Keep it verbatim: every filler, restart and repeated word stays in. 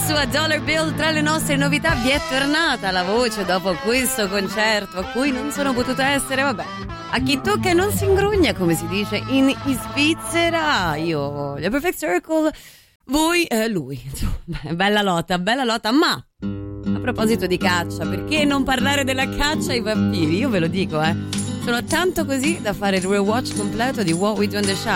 su A Dollar Bill. Tra le nostre novità vi è tornata la voce dopo questo concerto a cui non sono potuta essere. Vabbè, a chi tocca non si ingrugna, come si dice in Svizzera. Io voglio Perfect Circle, voi eh, lui. Insomma, bella lotta, bella lotta. Ma a proposito di caccia, perché non parlare della caccia ai vampiri? Io ve lo dico, eh sono tanto così da fare il rewatch completo di What We Do in the Shadows.